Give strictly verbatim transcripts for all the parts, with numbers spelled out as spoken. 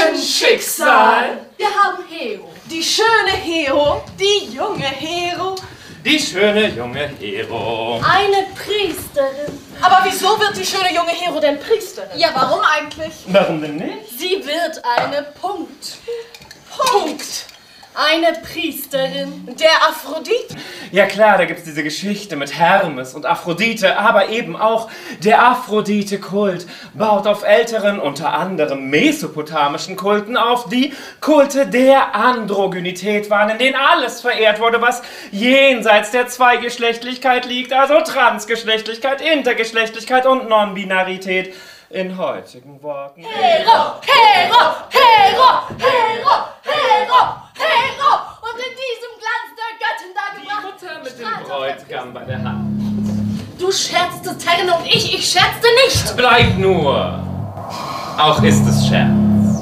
Menschenschicksal. Wir haben Hero. Die schöne Hero, die junge Hero. Die schöne junge Hero. Eine Priesterin. Aber wieso wird die schöne junge Hero denn Priesterin? Ja, warum eigentlich? Warum denn nicht? Sie wird eine Punkt. Punkt. Eine Priesterin. Der Aphrodite. Ja klar, da gibt's diese Geschichte mit Hermes und Aphrodite, aber eben auch der Aphrodite-Kult baut auf älteren, unter anderem mesopotamischen Kulten auf, die Kulte der Androgynität waren, in denen alles verehrt wurde, was jenseits der Zweigeschlechtlichkeit liegt, also Transgeschlechtlichkeit, Intergeschlechtlichkeit und Non-Binarität. In heutigen Worten. Hero, Hero, Hero, Hero, Hero, Hero. Und in diesem Glanz der Göttin dargebracht. Die Mutter mit dem Bräutigam bei der Hand. Du scherztest, Herrin, und ich, ich scherzte nicht. Bleib nur. Auch ist es Scherz.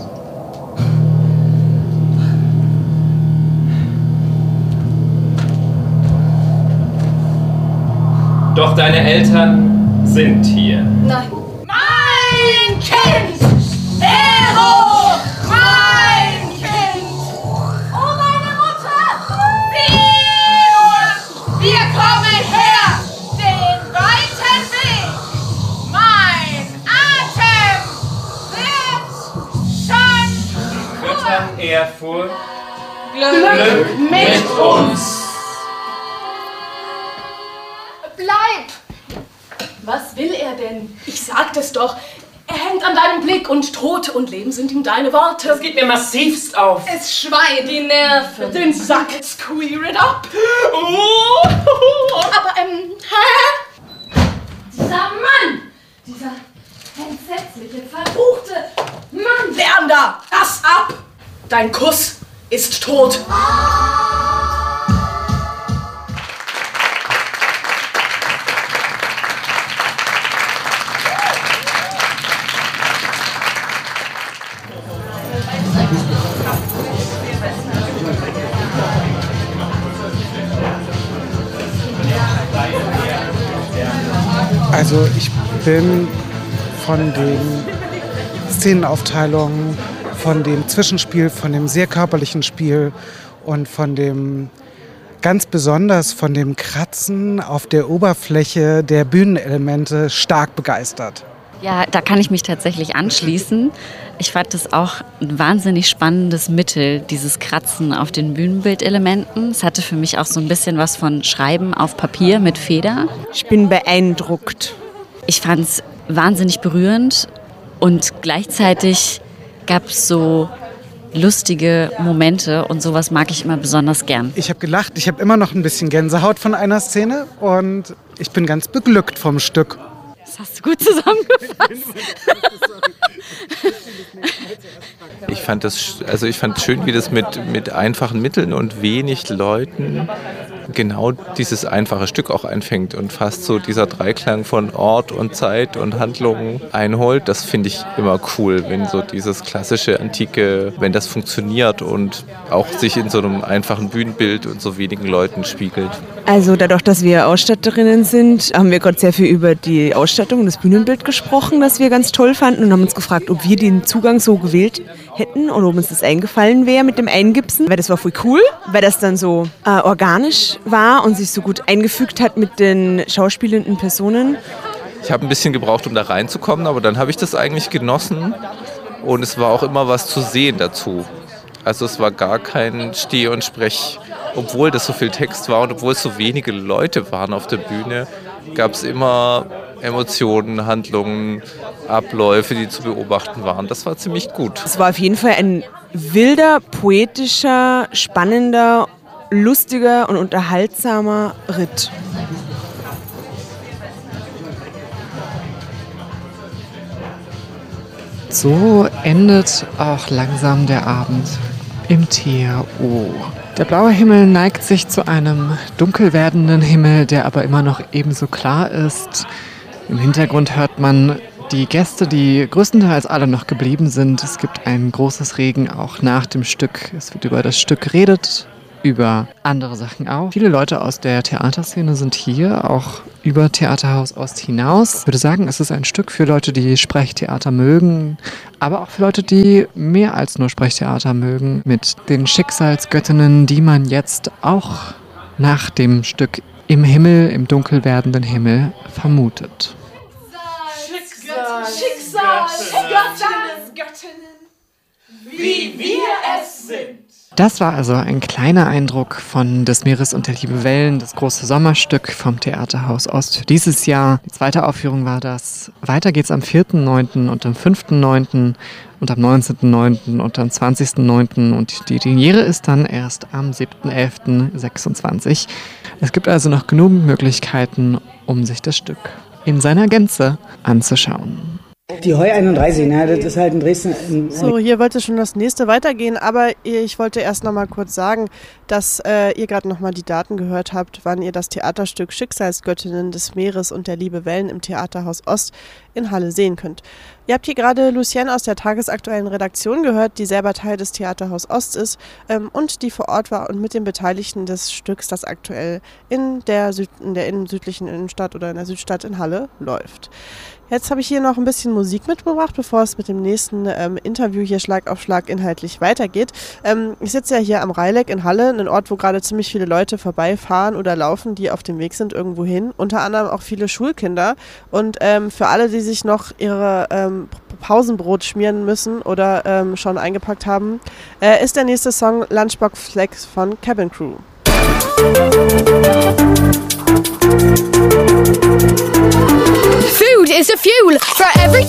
Doch deine Eltern sind hier. Nein. Mein Kind! Hero! Mein Kind! Oh, meine Mutter! Wir, wir kommen her! Den weiten Weg! Mein Atem wird schon Göttern Ehrfurcht. Glück, Glück mit uns! Bleib! Was will er denn? Ich sagte es doch. Er hängt an deinem Blick und Tod und Leben sind ihm deine Worte. Das geht mir massivst auf. Es schweißt die Nerven. Den Sack. Squeer it up. Oh. Aber, ähm, hä? Dieser Mann! Dieser entsetzliche, verruchte Mann! Leander, lass ab! Dein Kuss ist tot. Also ich bin von den Szenenaufteilungen, von dem Zwischenspiel, von dem sehr körperlichen Spiel und von dem ganz besonders von dem Kratzen auf der Oberfläche der Bühnenelemente stark begeistert. Ja, da kann ich mich tatsächlich anschließen. Ich fand das auch ein wahnsinnig spannendes Mittel, dieses Kratzen auf den Bühnenbildelementen. Es hatte für mich auch so ein bisschen was von Schreiben auf Papier mit Feder. Ich bin beeindruckt. Ich fand es wahnsinnig berührend und gleichzeitig gab es so lustige Momente und sowas mag ich immer besonders gern. Ich habe gelacht, ich habe immer noch ein bisschen Gänsehaut von einer Szene und ich bin ganz beglückt vom Stück. Das hast du gut zusammengefasst. Ich fand das, also ich fand schön, wie das mit, mit einfachen Mitteln und wenig Leuten genau dieses einfache Stück auch einfängt und fast so dieser Dreiklang von Ort und Zeit und Handlung einholt. Das finde ich immer cool, wenn so dieses klassische, antike, wenn das funktioniert und auch sich in so einem einfachen Bühnenbild und so wenigen Leuten spiegelt. Also dadurch, dass wir Ausstatterinnen sind, haben wir gerade sehr viel über die Ausstattung und das Bühnenbild gesprochen, das wir ganz toll fanden und haben uns gefragt, ob wir den Zugang so gewählt hätten oder ob uns das eingefallen wäre mit dem Eingipsen, weil das war voll cool, weil das dann so äh, organisch war und sich so gut eingefügt hat mit den schauspielenden Personen. Ich habe ein bisschen gebraucht, um da reinzukommen, aber dann habe ich das eigentlich genossen und es war auch immer was zu sehen dazu. Also es war gar kein Steh- und Sprech, obwohl das so viel Text war und obwohl es so wenige Leute waren auf der Bühne, gab es immer Emotionen, Handlungen, Abläufe, die zu beobachten waren. Das war ziemlich gut. Es war auf jeden Fall ein wilder, poetischer, spannender, lustiger und unterhaltsamer Ritt. So endet auch langsam der Abend im T H O. Der blaue Himmel neigt sich zu einem dunkel werdenden Himmel, der aber immer noch ebenso klar ist. Im Hintergrund hört man die Gäste, die größtenteils alle noch geblieben sind. Es gibt ein großes Regen auch nach dem Stück. Es wird über das Stück geredet über andere Sachen auch. Viele Leute aus der Theaterszene sind hier, auch über Theaterhaus Ost hinaus. Ich würde sagen, es ist ein Stück für Leute, die Sprechtheater mögen, aber auch für Leute, die mehr als nur Sprechtheater mögen, mit den Schicksalsgöttinnen, die man jetzt auch nach dem Stück im Himmel, im dunkel werdenden Himmel vermutet. Schicksal, Schicksal, Göttinnen, Göttinnen, wie wir es sind. Das war also ein kleiner Eindruck von Des Meeres und der Liebe Wellen, das große Sommerstück vom Theaterhaus Ost für dieses Jahr. Die zweite Aufführung war das. Weiter geht's am vierten neunten und am fünften neunten und am neunzehnten neunten und am zwanzigsten neunten und die Premiere ist dann erst am siebten elften sechsundzwanzig. Es gibt also noch genug Möglichkeiten, um sich das Stück in seiner Gänze anzuschauen. Die Heu einunddreißig, ne, das ist halt in Dresden. In so, hier wollte schon das nächste weitergehen, aber ich wollte erst noch mal kurz sagen, dass äh, ihr gerade noch mal die Daten gehört habt, wann ihr das Theaterstück Schicksalsgöttinnen des Meeres und der Liebe Wellen im Theaterhaus Ost in Halle sehen könnt. Ihr habt hier gerade Lucienne aus der tagesaktuellen Redaktion gehört, die selber Teil des Theaterhaus Ost ist ähm, und die vor Ort war und mit den Beteiligten des Stücks, das aktuell in der, Süd- in der innen- südlichen Innenstadt oder in der Südstadt in Halle läuft. Jetzt habe ich hier noch ein bisschen Musik mitgebracht, bevor es mit dem nächsten ähm, Interview hier Schlag auf Schlag inhaltlich weitergeht. Ähm, ich sitze ja hier am Rheileck in Halle, ein Ort, wo gerade ziemlich viele Leute vorbeifahren oder laufen, die auf dem Weg sind irgendwo hin. Unter anderem auch viele Schulkinder. Und ähm, für alle, die sich noch ihre ähm, Pausenbrot schmieren müssen oder ähm, schon eingepackt haben, äh, ist der nächste Song Lunchbox Flex von Cabin Crew. Food is a fuel for every